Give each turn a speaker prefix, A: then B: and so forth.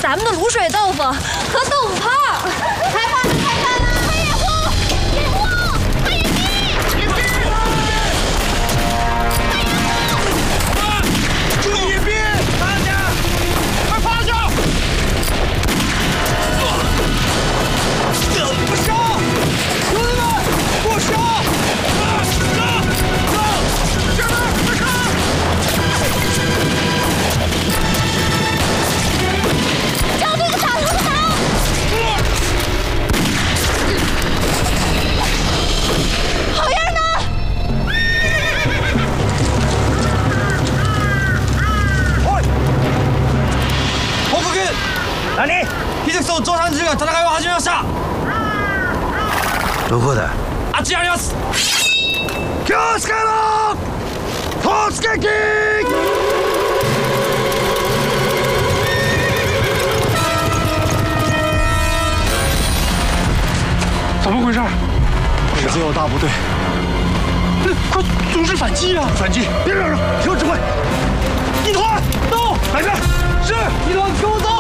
A: 咱们的卤水豆腐和豆腐泡。开饭了，开饭了！快掩护！掩护！快掩逼！掩逼！
B: 注意掩逼！大家快趴下！不杀！兄弟们，给我杀！前面快杀！
A: 找那个岔路跑！好样的！
B: 報告。何？秀樹と上半獣が戦いを始めました。
C: どこだ？
B: あっちにあります。気をつけろ！突撃！怎么回事？
C: 已经有大部队，
B: 快组织反击啊！
C: 反击！别嚷嚷，听我指挥。
B: 一团到，
C: 来人！
B: 是一团，跟我走。